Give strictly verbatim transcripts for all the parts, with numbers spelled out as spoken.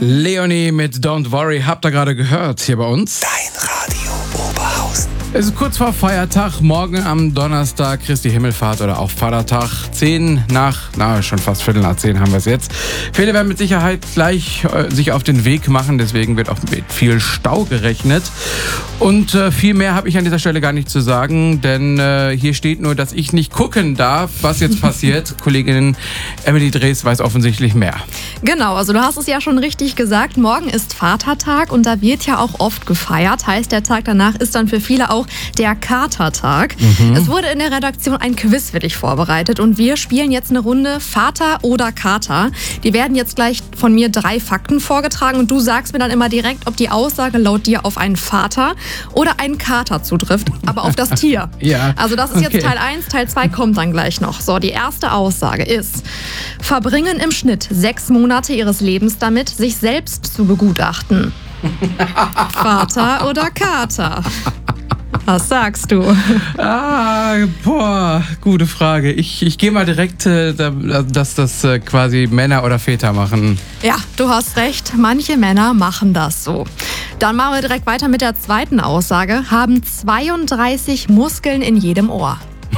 Leonie mit Don't Worry, habt ihr gerade gehört hier bei uns. Dein Radio Oberhausen. Es ist kurz vor Feiertag, morgen am Donnerstag, Christi Himmelfahrt oder auch Vatertag. Zehn nach, na schon fast Viertel nach zehn haben wir es jetzt. Viele werden mit Sicherheit gleich äh, sich auf den Weg machen, deswegen wird auch mit viel Stau gerechnet. Und äh, viel mehr habe ich an dieser Stelle gar nicht zu sagen, denn äh, hier steht nur, dass ich nicht gucken darf, was jetzt passiert. Kollegin Emily Drees weiß offensichtlich mehr. Genau, also du hast es ja schon richtig gesagt, morgen ist Vatertag und da wird ja auch oft gefeiert. Heißt, der Tag danach ist dann für viele auch der Katertag. Mhm. Es wurde in der Redaktion ein Quiz für dich vorbereitet und wir spielen jetzt eine Runde Vater oder Kater. Die werden jetzt gleich von mir drei Fakten vorgetragen und du sagst mir dann immer direkt, ob die Aussage laut dir auf einen Vater oder einen Kater zutrifft, aber auf das Tier. Ja. Also das ist jetzt okay. Teil eins, Teil zwei kommt dann gleich noch. So, die erste Aussage ist: Verbringen im Schnitt sechs Monate ihres Lebens damit, sich selbst zu begutachten. Vater oder Kater? Was sagst du? Ah, boah, gute Frage. Ich, ich gehe mal direkt, äh, dass das äh, quasi Männer oder Väter machen. Ja, du hast recht. Manche Männer machen das so. Dann machen wir direkt weiter mit der zweiten Aussage. Haben zweiunddreißig Muskeln in jedem Ohr.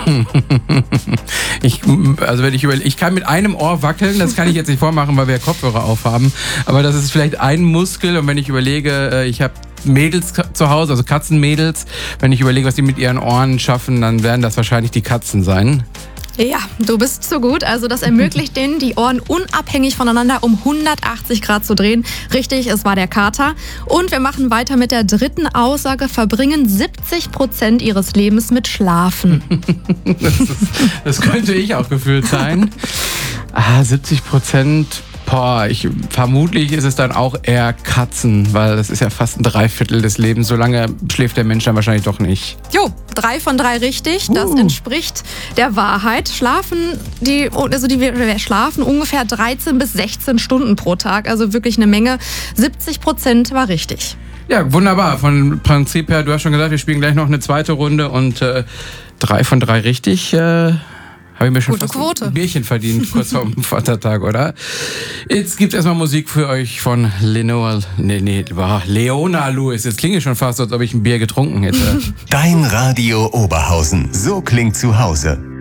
Ich, also wenn ich überlege, ich kann mit einem Ohr wackeln, das kann ich jetzt nicht vormachen, weil wir Kopfhörer aufhaben, aber das ist vielleicht ein Muskel und wenn ich überlege, ich habe Mädels zu Hause, also Katzenmädels, wenn ich überlege, was die mit ihren Ohren schaffen, dann werden das wahrscheinlich die Katzen sein. Ja, du bist so gut. Also das ermöglicht denen, die Ohren unabhängig voneinander um hundertachtzig Grad zu drehen. Richtig, es war der Kater. Und wir machen weiter mit der dritten Aussage. Verbringen siebzig Prozent ihres Lebens mit Schlafen. das, ist, das könnte ich auch gefühlt sein. Ah, siebzig Prozent. Boah, ich, vermutlich ist es dann auch eher Katzen, weil das ist ja fast ein Dreiviertel des Lebens. So lange schläft der Mensch dann wahrscheinlich doch nicht. Jo, drei von drei richtig. Das uh. entspricht der Wahrheit. Schlafen, die, also die, wir schlafen ungefähr dreizehn bis sechzehn Stunden pro Tag. Also wirklich eine Menge. siebzig Prozent war richtig. Ja, wunderbar. Von Prinzip her, du hast schon gesagt, wir spielen gleich noch eine zweite Runde und äh, drei von drei richtig. Äh Habe ich mir schon Gute fast Quote. ein Bierchen verdient, kurz vor dem Vatertag, oder? Jetzt gibt's erstmal Musik für euch von Lenoa, nee, nee, Leona Lewis. Jetzt klingt es schon fast, als ob ich ein Bier getrunken hätte. Dein Radio Oberhausen. So klingt zu Hause.